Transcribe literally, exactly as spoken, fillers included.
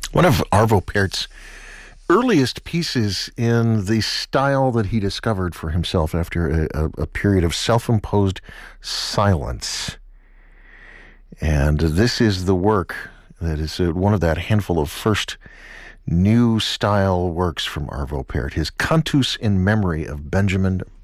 One of Arvo Pärt's earliest pieces in the style that he discovered for himself after a, a, a period of self-imposed silence. And this is the work that is uh, one of that handful of first new style works from Arvo Pärt, his Cantus in Memory of Benjamin